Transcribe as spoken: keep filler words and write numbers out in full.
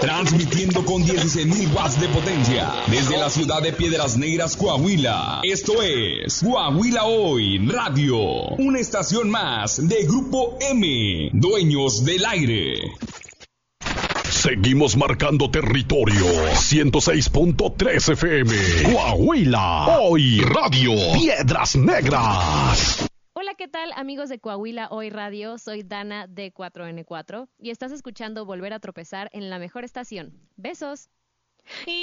transmitiendo con dieciséis mil watts de potencia desde la ciudad de Piedras Negras, Coahuila. Esto es Coahuila Hoy Radio, una estación más de Grupo M, dueños del aire. Seguimos marcando territorio. ciento seis punto tres F M. Coahuila Hoy Radio. Piedras Negras. Hola, ¿qué tal, amigos de Coahuila Hoy Radio? Soy Dana de cuatro ene cuatro y estás escuchando Volver a Tropezar en la mejor estación. Besos.